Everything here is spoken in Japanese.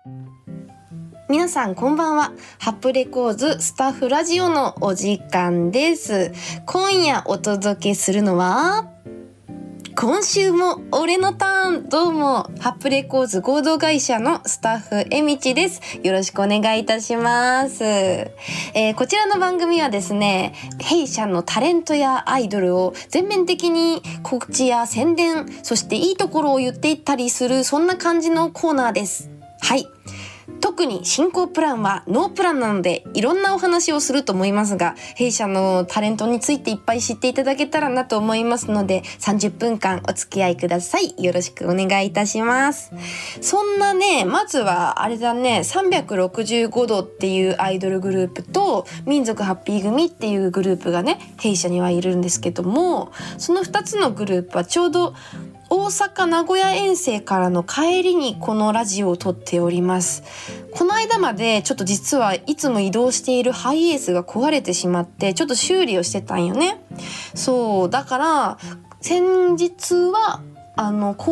皆さんこんばんは。ハップレコーズスタッフラジオのお時間です。今夜お届けするのは、今週も俺のターン。どうも、ハップレコーズ合同会社のスタッフえみちです。よろしくお願いいたします。こちらの番組はですね、弊社のタレントやアイドルを全面的に告知や宣伝、そしていいところを言っていったりする、そんな感じのコーナーです。はい。特に進行プランはノープランなので、いろんなお話をすると思いますが、弊社のタレントについていっぱい知っていただけたらなと思いますので、30分間お付き合いください。よろしくお願いいたします。そんなね、まずはあれだね、365度っていうアイドルグループと民族ハッピー組っていうグループがね、弊社にはいるんですけども、その2つのグループはちょうど大阪名古屋遠征からの帰りにこのラジオを撮っております。この間までちょっと実はいつも移動しているハイエースが壊れてしまって、ちょっと修理をしてたんよね。そうだから先日は